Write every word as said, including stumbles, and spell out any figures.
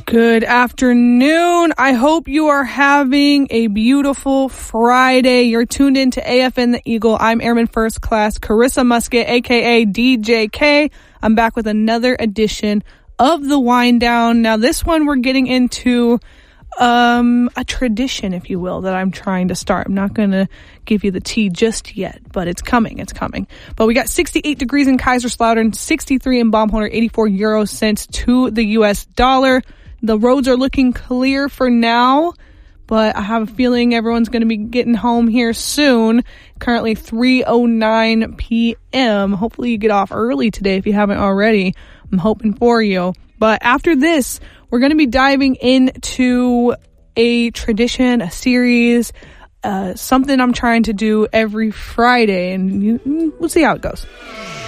Good afternoon. I hope you are having a beautiful Friday. You're tuned in to A F N The Eagle. I'm Airman First Class Carissa Musket, a k a. D J K. I'm back with another edition of the Wind Down. Now, this one we're getting into um, a tradition, if you will, that I'm trying to start. I'm not going to give you the tea just yet, but it's coming. It's coming. But we got sixty-eight degrees in Kaiserslautern, sixty-three in Baumholder, eighty-four euro cents to the U S dollar. The roads are looking clear for now, but I have a feeling everyone's going to be getting home here soon. Currently three oh nine p.m. Hopefully you get off early today if you haven't already. I'm hoping for you. But after this, we're going to be diving into a tradition, a series, uh, something I'm trying to do every Friday, and you, we'll see how it goes.